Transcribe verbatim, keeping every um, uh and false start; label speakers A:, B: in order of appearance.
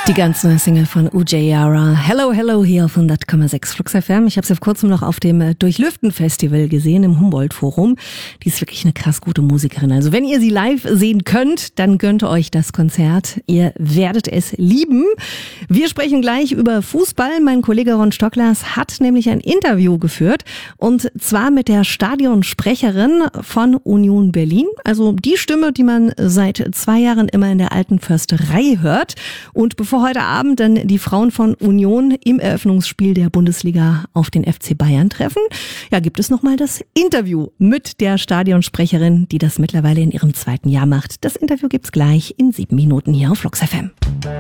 A: Die ganz neue Single von Ujayara. Hello, hello hier auf hundert Komma sechs Flux F M. Ich habe sie vor kurzem noch auf dem Durchlüften-Festival gesehen im Humboldt-Forum. Die ist wirklich eine krass gute Musikerin. Also wenn ihr sie live sehen könnt, dann gönnt euch das Konzert. Ihr werdet es lieben. Wir sprechen gleich über Fußball. Mein Kollege Ron Stocklers hat nämlich ein Interview geführt. Und zwar mit der Stadionsprecherin von Union Berlin. Also die Stimme, die man seit zwei Jahren immer in der alten Försterei hört. Und bevor heute Abend dann die Frauen von Union im Eröffnungsspiel der Bundesliga auf den F C Bayern treffen, ja, gibt es nochmal das Interview mit der Stadionsprecherin, die das mittlerweile in ihrem zweiten Jahr macht. Das Interview gibt's gleich in sieben Minuten hier auf Flux F M.